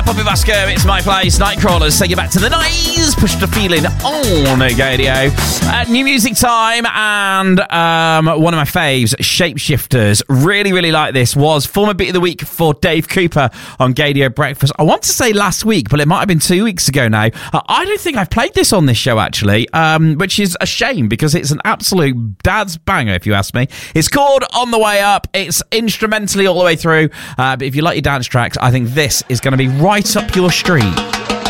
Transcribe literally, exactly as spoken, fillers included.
Bobby Vasco, it's my place. Nightcrawlers, take you back to the nineties. Push the feeling on Gadio. Uh, new music time, and um, one of my faves, Shapeshifters. Really, really like this. Was former Beat of the Week for Dave Cooper on Gadio Breakfast. I want to say last week, but it might have been two weeks ago now. Uh, I don't think I've played this on this show, actually, um, which is a shame because it's an absolute dad's banger, if you ask me. It's called On the Way Up. It's instrumentally all the way through. Uh, but if you like your dance tracks, I think this is going to be right up your street.